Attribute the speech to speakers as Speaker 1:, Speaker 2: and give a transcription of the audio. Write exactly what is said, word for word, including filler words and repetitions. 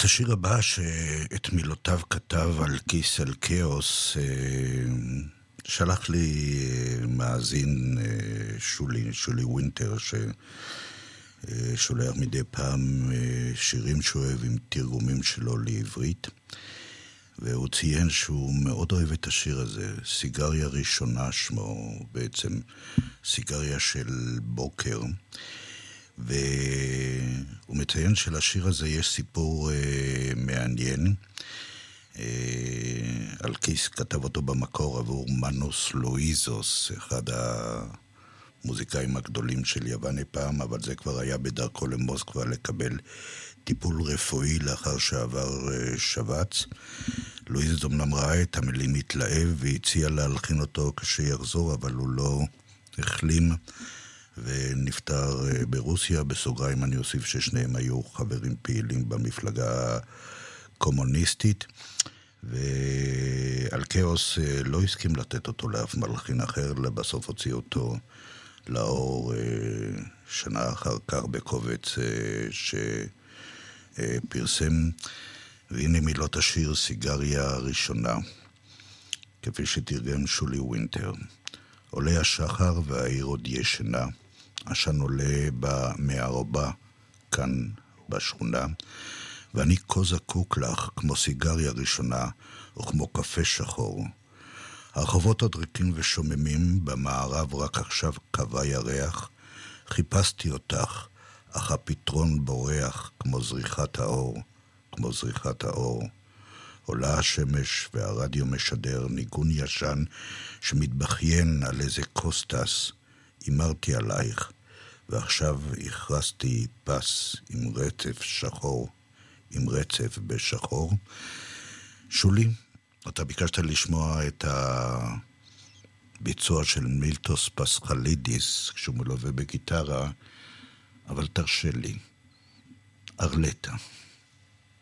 Speaker 1: את השיר הבא שאת מילותיו כתב על כיס על כאוס שלח לי מאזין שולי, שולי ווינטר, ששולח מדי פעם שירים שהוא אוהב עם תרגומים שלו לעברית, והוא ציין שהוא מאוד אוהב את השיר הזה. סיגריה ראשונה שמו, בעצם סיגריה של בוקר, והוא מציין שלשיר הזה יש סיפור אה, מעניין. אה, אלקיס כתב אותו במקור עבור מנוס לואיזוס, אחד המוזיקאים הגדולים של יוון פעם, אבל זה כבר היה בדרכו למוסקבה לקבל טיפול רפואי לאחר שעבר אה, שבץ. לואיזוס אמנם ראה את המילים מתלהב והציע להלחין אותו כשיחזור, אבל הוא לא החלים ונפטר ברוסיה. בסוגריים אני אוסיף ששניהם היו חברים פעילים במפלגה קומוניסטית, ועל כאוס לא הסכים לתת אותו לאף מלחין אחר, לבסוף הוציא אותו לאור שנה אחר כך בקובץ שפרסם. והנה מילות השיר סיגריה ראשונה, כפי שתרגם שולי ווינטר. עולה השחר והעיר עוד ישנה, עשן עולה במערבה כאן בשכונה, ואני כה זקוק לך כמו סיגריה ראשונה וכמו קפה שחור. הרחובות עוד ריקים ושוממים, במערב רק עכשיו קבע ירח, חיפשתי אותך, אך הפתרון בורח כמו זריחת האור, כמו זריחת האור. עולה השמש והרדיו משדר ניגון ישן שמתבכיין על איזה קוסטס. אמרתי עלייך, ועכשיו הכרסתי פס עם רצף שחור, עם רצף בשחור. שולי, אתה ביקשת לשמוע את הביצוע של מילטוס פסחלידיס כשהוא מלווה בגיטרה, אבל תרשה לי, ארלטה.